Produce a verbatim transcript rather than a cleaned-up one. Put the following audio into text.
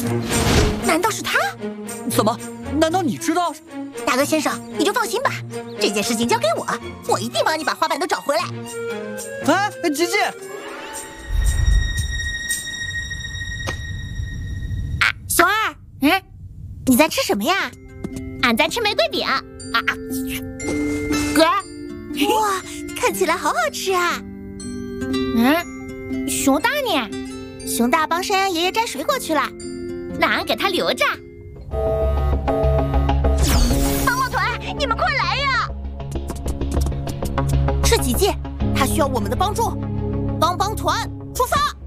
难道是他？ 怎么？难道你知道？ 大哥先生，你就放心吧，这件事情交给我，我一定帮你把花瓣都找回来。 哎，吉吉， 熊二，嗯，你在吃什么呀？ 俺在吃玫瑰饼。啊啊！哥， 哇，看起来好好吃啊！ 嗯，熊大呢？ 熊大帮山羊爷爷摘水果去了， 那俺给他留着。 帮帮团，你们快来呀！是吉吉，他需要我们的帮助。帮帮团，出发！